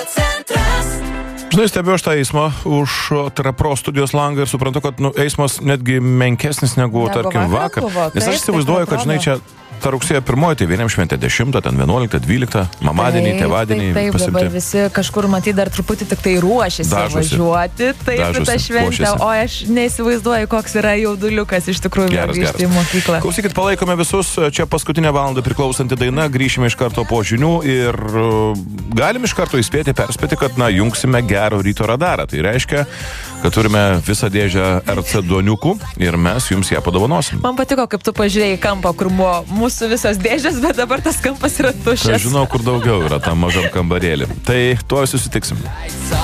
Žinai, stebiu aš tą eismą už pro studijos langą ir suprantu, kad eismas netgi menkesnis negu tarkim vakar. Nes aš įsivaizduoju, kad žinai, čia ta rugsėjo 1, tai vieniem šventė 10, ten 11, 12, mamadieniai, tėvadieniai. Taip, dabar visi kažkur matyt dar truputį tik tai ruošiasi važiuoti, taip, tą šventę, o aš neįsivaizduoju, koks yra jauduliukas iš tikrųjų grįžti į mokyklą. Klausykit, palaikome visus, čia paskutinę valandą priklausanti daina, grįšime iš karto po žinių ir galim iš karto įspėti, perspėti, kad jungsime gero ryto radarą. Tai reiškia, kad turime visą dėžę RC duoniukų ir mes jums ją padovanosim. Man patiko, kaip tu pažiūrėjai kampą, kur buvo mūsų visos dėžės, bet dabar tas kampas yra tuščias. Aš žinau, kur daugiau yra tam mažam kambarėlį. Tai tuoj susitiksim.